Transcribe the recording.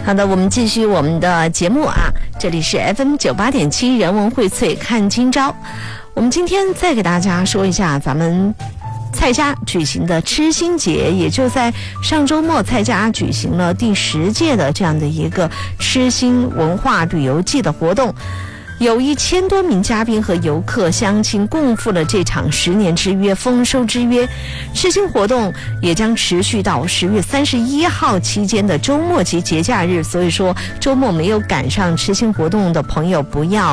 好的，我们继续我们的节目啊，这里是 FM98.7 人文荟萃看今朝。我们今天再给大家说一下咱们蔡家举行的吃心节，也就在上周末，蔡家举行了第10届的这样的一个吃心文化旅游季的活动。有1000多名嘉宾和游客乡亲共赴了这场10年之约、丰收之约。吃心活动也将持续到10月31号期间的周末及节假日，所以说周末没有赶上吃心活动的朋友不要